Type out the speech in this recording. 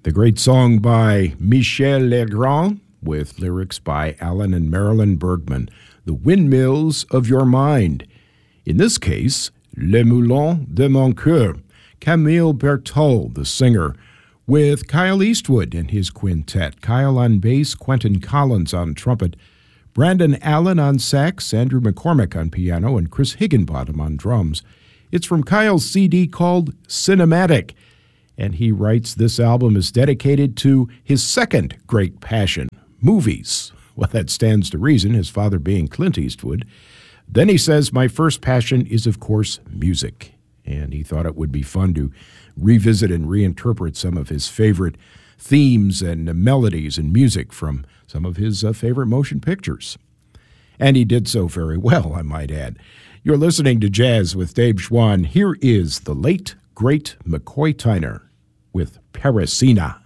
The great song by Michel Legrand with lyrics by Alan and Marilyn Bergman, The Windmills of Your Mind. In this case, Les Moulins de mon Coeur, Camille Berthold, the singer, with Kyle Eastwood and his quintet, Kyle on bass, Quentin Collins on trumpet, Brandon Allen on sax, Andrew McCormick on piano, and Chris Higginbottom on drums. It's from Kyle's CD called Cinematic, and he writes this album is dedicated to his second great passion, movies. Well, that stands to reason, his father being Clint Eastwood. Then he says, my first passion is, of course, music. And he thought it would be fun to revisit and reinterpret some of his favorite themes and melodies and music from some of his favorite motion pictures. And he did so very well, I might add. You're listening to Jazz with Dave Schwann. Here is the late, great McCoy Tyner with Parisina.